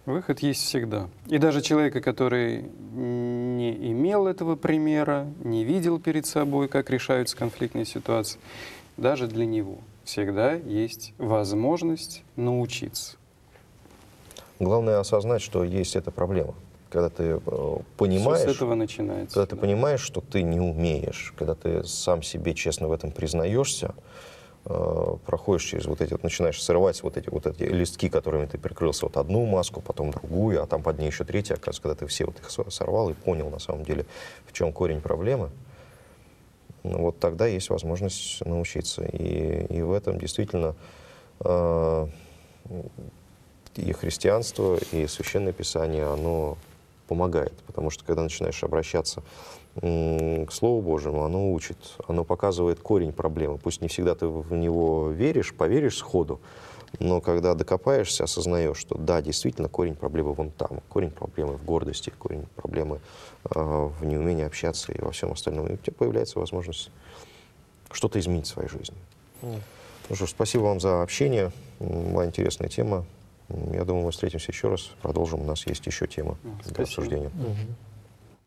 Выход есть всегда. И даже человека, который не имел этого примера, не видел перед собой, как решаются конфликтные ситуации, даже для него всегда есть возможность научиться. Главное осознать, что есть эта проблема. Когда ты Все понимаешь, с этого начинается. когда ты да. понимаешь, что ты не умеешь, когда ты сам себе честно в этом признаешься, проходишь через вот эти, вот, начинаешь срывать вот эти листки, которыми ты прикрылся, вот одну маску, потом другую, а там под ней еще третья, оказывается, когда ты все вот их сорвал и понял на самом деле, в чем корень проблемы, ну, вот тогда есть возможность научиться. И в этом действительно и христианство, и Священное Писание, оно помогает. Потому что когда начинаешь обращаться к Слову Божьему, оно учит, оно показывает корень проблемы. Пусть не всегда ты в него веришь, поверишь сходу, но когда докопаешься, осознаешь, что да, действительно, корень проблемы вон там, корень проблемы в гордости, корень проблемы в неумении общаться и во всем остальном. И у тебя появляется возможность что-то изменить в своей жизни. Ну что ж, спасибо вам за общение. Была интересная тема. Я думаю, мы встретимся еще раз, продолжим. У нас есть еще темы для Спасибо. обсуждения.